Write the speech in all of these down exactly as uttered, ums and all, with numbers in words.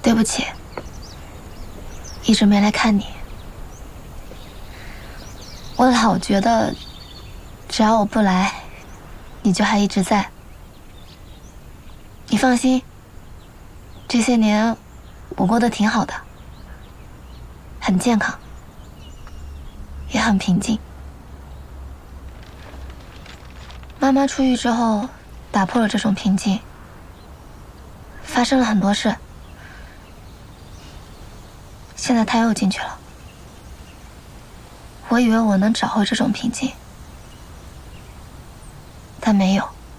对不起，一直没来看你。我老觉得，只要我不来，你就还一直在。你放心，这些年我过得挺好的，很健康，也很平静。妈妈出狱之后，打破了这种平静，发生了很多事。现在她又进去了，我以为我能找回这种平静，但没有。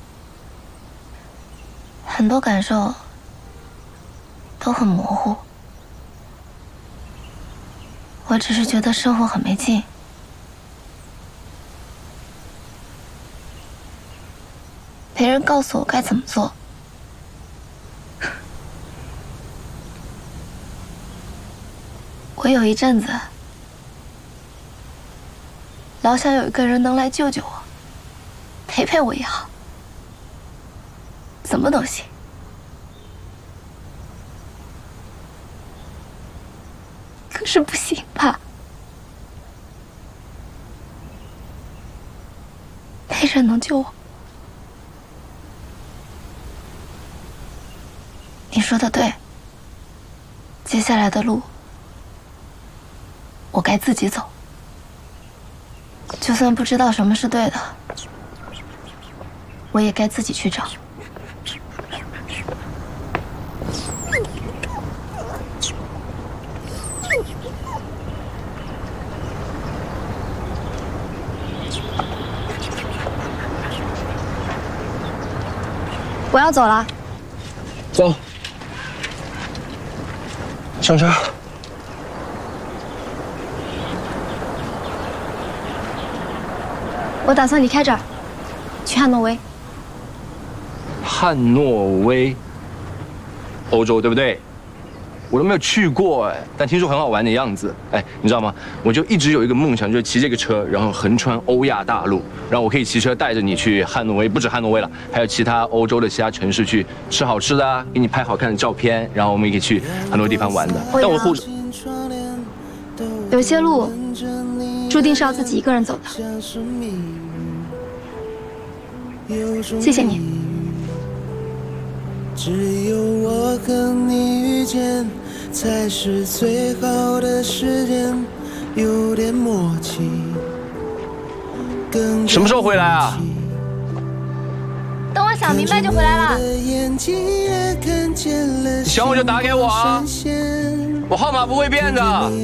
很多感受都很模糊，我只是觉得生活很没劲。没人告诉我该怎么做。我有一阵子老想有一个人能来救救我，陪陪我也好，怎么都行。可是不行吧？没人能救我。你说的对，接下来的路我该自己走，就算不知道什么是对的，我也该自己去找。我要走了。 走。上车。 我打算离开这儿，去汉诺威。 汉诺威，欧洲对不对？我都没有去过哎，但听说很好玩的样子。哎，你知道吗？我就一直有一个梦想，就是骑这个车，然后横穿欧亚大陆，然后我可以骑车带着你去汉诺威，不止汉诺威了，还有其他欧洲的其他城市去吃好吃的啊，给你拍好看的照片，然后我们也可以去很多地方玩的。但我护着。 有些路注定是要自己一个人走的。谢谢你。 只有我和你遇见，才是最好的时间，有点默契。 什么时候回来啊？ 等我想明白就回来了。 你想我就打给我啊，我号码不会变的。